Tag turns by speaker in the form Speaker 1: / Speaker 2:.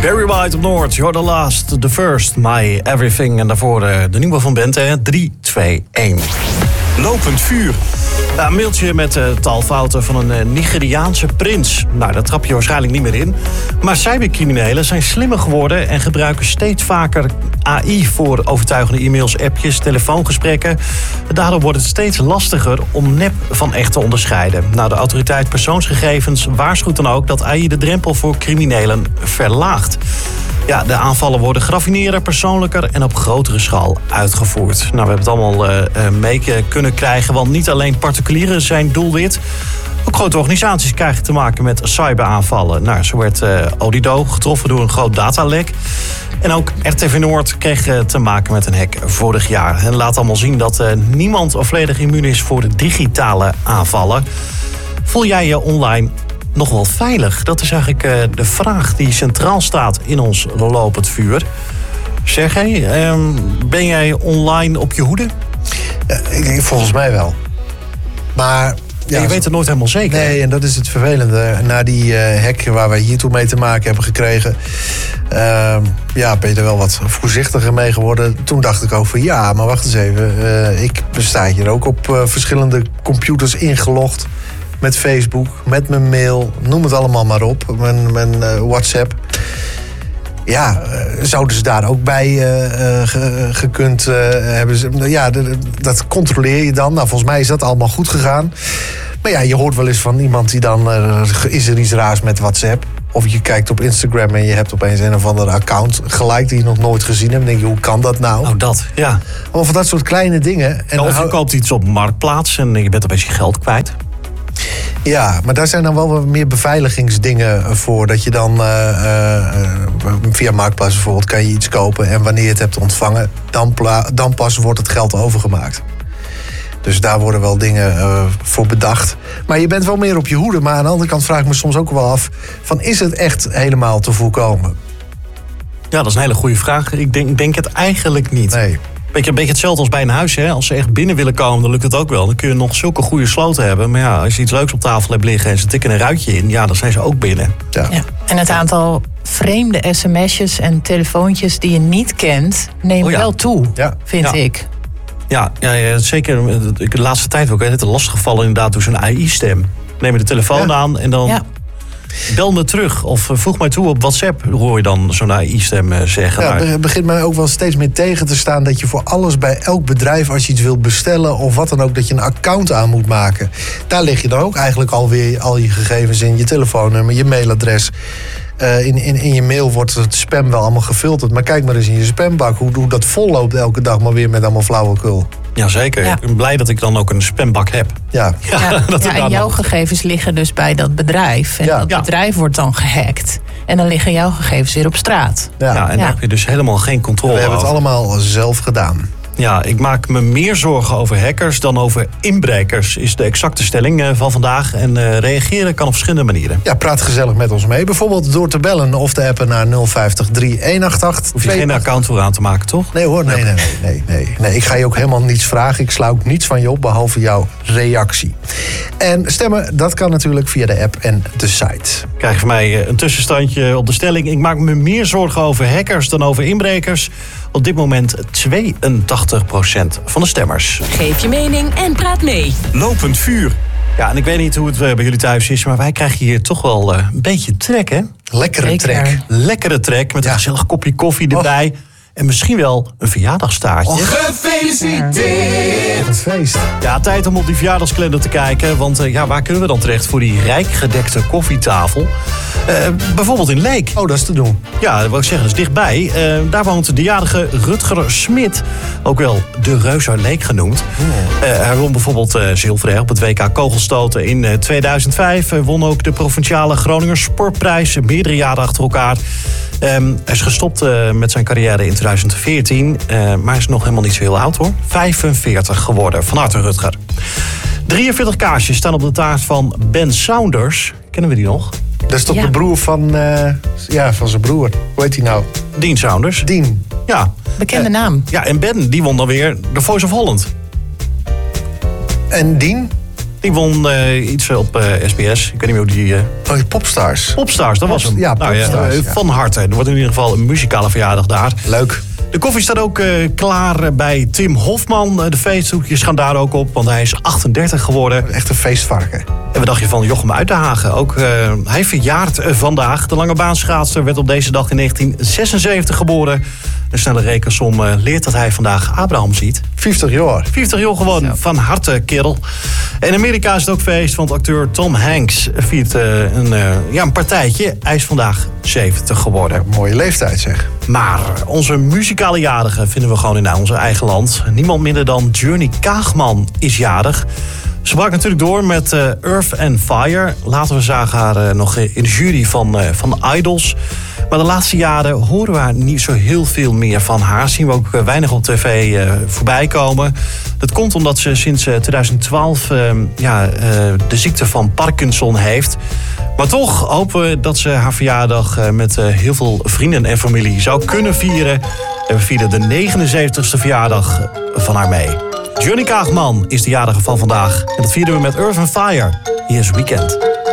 Speaker 1: Barry White op Noord, You're the Last, The First, My Everything. En daarvoor de nieuwe van Bente, 3, 2, 1.
Speaker 2: Lopend vuur.
Speaker 1: Ja, een mailtje met taalfouten van een Nigeriaanse prins. Nou, daar trap je waarschijnlijk niet meer in. Maar cybercriminelen zijn slimmer geworden en gebruiken steeds vaker AI voor overtuigende e-mails, appjes, telefoongesprekken. Daardoor wordt het steeds lastiger om nep van echt te onderscheiden. Nou, de autoriteit persoonsgegevens waarschuwt dan ook dat AI de drempel voor criminelen verlaagt. Ja, de aanvallen worden geraffineerder, persoonlijker en op grotere schaal uitgevoerd. Nou, we hebben het allemaal mee kunnen krijgen, want niet alleen particulieren zijn doelwit. Ook grote organisaties krijgen te maken met cyberaanvallen. Nou, zo werd Odido getroffen door een groot datalek. En ook RTV Noord kreeg te maken met een hack vorig jaar. En laat allemaal zien dat niemand volledig immuun is voor de digitale aanvallen. Voel jij je online nog wel veilig? Dat is eigenlijk de vraag die centraal staat in ons lopend vuur. Sergej, ben jij online op je hoede?
Speaker 3: Volgens mij wel. Maar
Speaker 1: ja, je weet het nooit helemaal zeker.
Speaker 3: Nee, en dat is het vervelende. Na die hack waar wij hiertoe mee te maken hebben gekregen, ben je er wel wat voorzichtiger mee geworden. Toen dacht ik ook van ja, maar wacht eens even. Ik sta hier ook op verschillende computers ingelogd. Met Facebook, met mijn mail, noem het allemaal maar op. Mijn WhatsApp. Ja, zouden ze daar ook bij gekund hebben? Ja, dat controleer je dan. Nou, volgens mij is dat allemaal goed gegaan. Maar ja, je hoort wel eens van iemand die dan... is er iets raars met WhatsApp? Of je kijkt op Instagram en je hebt opeens een of ander account gelijk die je nog nooit gezien hebt. Dan denk je, hoe kan dat nou?
Speaker 1: Oh, dat, ja.
Speaker 3: Of dat soort kleine dingen. En
Speaker 1: of je koopt iets op Marktplaats en je bent opeens je geld kwijt.
Speaker 3: Ja, maar daar zijn dan wel wat meer beveiligingsdingen voor. Dat je dan via Marktplaats bijvoorbeeld kan je iets kopen. En wanneer je het hebt ontvangen, dan pas wordt het geld overgemaakt. Dus daar worden wel dingen voor bedacht. Maar je bent wel meer op je hoede. Maar aan de andere kant vraag ik me soms ook wel af, van is het echt helemaal te voorkomen?
Speaker 1: Ja, dat is een hele goede vraag. Ik denk het eigenlijk niet.
Speaker 3: Nee.
Speaker 1: Een beetje hetzelfde als bij een huis. Hè? Als ze echt binnen willen komen, dan lukt het ook wel. Dan kun je nog zulke goede sloten hebben. Maar ja, als je iets leuks op tafel hebt liggen en ze tikken een ruitje in, ja, dan zijn ze ook binnen.
Speaker 4: Ja. En het aantal vreemde sms'jes en telefoontjes die je niet kent, neemt wel toe, vind ik.
Speaker 1: Ja, zeker. De laatste tijd ook het lastig gevallen inderdaad door zo'n AI-stem. Neem je de telefoon aan en dan... Ja. Bel me terug of voeg mij toe op WhatsApp, hoor je dan zo'n AI-stem zeggen.
Speaker 3: Ja, het begint mij ook wel steeds meer tegen te staan dat je voor alles bij elk bedrijf, als je iets wilt bestellen of wat dan ook, dat je een account aan moet maken. Daar lig je dan ook eigenlijk alweer al je gegevens in, je telefoonnummer, je mailadres. In je mail wordt het spam wel allemaal gefilterd. Maar kijk maar eens in je spambak hoe dat vol loopt elke dag maar weer met allemaal flauwekul.
Speaker 1: Jazeker. Ja. Ik ben blij dat ik dan ook een spambak heb.
Speaker 4: En jouw gegevens liggen dus bij dat bedrijf. En dat bedrijf wordt dan gehackt. En dan liggen jouw gegevens weer op straat.
Speaker 1: Daar heb je dus helemaal geen controle over.
Speaker 3: We hebben het allemaal zelf gedaan.
Speaker 1: Ja, ik maak me meer zorgen over hackers dan over inbrekers, is de exacte stelling van vandaag. En reageren kan op verschillende manieren.
Speaker 3: Ja, praat gezellig met ons mee. Bijvoorbeeld door te bellen of te appen naar 050 3188.
Speaker 1: Hoef je geen account voor aan te maken, toch?
Speaker 3: Nee hoor, nee. Ik ga je ook helemaal niets vragen. Ik sla ook niets van je op, behalve jouw reactie. En stemmen, dat kan natuurlijk via de app en de site.
Speaker 1: Krijg je van mij een tussenstandje op de stelling. Ik maak me meer zorgen over hackers dan over inbrekers. Op dit moment 82% van de stemmers.
Speaker 5: Geef je mening en praat mee.
Speaker 2: Lopend vuur.
Speaker 1: Ja, en ik weet niet hoe het bij jullie thuis is, maar wij krijgen hier toch wel een beetje trek, hè? Lekkere trek met een gezellig kopje koffie erbij. En misschien wel een verjaardagstaartje.
Speaker 3: Gefeliciteerd! Wat feest.
Speaker 1: Ja, tijd om op die verjaardagskalender te kijken. Want waar kunnen we dan terecht voor die rijk gedekte koffietafel? Bijvoorbeeld in Leek.
Speaker 3: Oh, dat is te doen.
Speaker 1: Ja, dat wil ik zeggen, dat is dichtbij. Daar woont de jarige Rutger Smit. Ook wel de Reus uit Leek genoemd. Hij won bijvoorbeeld zilver op het WK Kogelstoten in 2005. Won ook de provinciale Groninger Sportprijs meerdere jaren achter elkaar. Hij is gestopt met zijn carrière in 2014. Maar hij is nog helemaal niet zo heel oud hoor. 45 geworden. Van harte Rutger. 43 kaarsjes staan op de taart van Ben Saunders. Kennen we die nog?
Speaker 3: Dat is toch de broer van zijn broer. Hoe heet hij nou?
Speaker 1: Dean Saunders.
Speaker 3: Dean.
Speaker 1: Ja.
Speaker 4: Bekende naam.
Speaker 1: Ja, en Ben, die won dan weer de Voice of Holland.
Speaker 3: En Dean?
Speaker 1: Die won iets op SBS. Ik weet niet meer hoe die...
Speaker 3: Popstars.
Speaker 1: Popstars, dat was hem.
Speaker 3: Ja, Popstars.
Speaker 1: Van harte. Er wordt in ieder geval een muzikale verjaardag daar.
Speaker 3: Leuk.
Speaker 1: De koffie staat ook klaar bij Tim Hofman. De feesthoekjes gaan daar ook op, want hij is 38 geworden.
Speaker 3: Echt een feestvarken.
Speaker 1: En wat dacht je van Jochem Uitenhagen? Ook hij verjaart vandaag. De langebaanschaatser werd op deze dag in 1976 geboren. Een snelle rekensom leert dat hij vandaag Abraham ziet.
Speaker 3: 50 jaar.
Speaker 1: 50 jaar gewoon. Ja. Van harte, kerel. En in Amerika is het ook feest, want acteur Tom Hanks viert een partijtje. Hij is vandaag 70 geworden.
Speaker 3: Ja, mooie leeftijd zeg.
Speaker 1: Maar onze muzikale jarigen vinden we gewoon in onze eigen land. Niemand minder dan Johnny Kaagman is jarig. Ze brak natuurlijk door met Earth and Fire. Later zagen haar nog in de jury van Idols. Maar de laatste jaren horen we niet zo heel veel meer van haar. Zien we ook weinig op tv voorbij komen. Dat komt omdat ze sinds 2012 de ziekte van Parkinson heeft. Maar toch hopen we dat ze haar verjaardag met heel veel vrienden en familie zou kunnen vieren. En we vieren de 79ste verjaardag van haar mee. Johnny Kaagman is de jarige van vandaag. En dat vieren we met Earth and Fire. Hier is Weekend.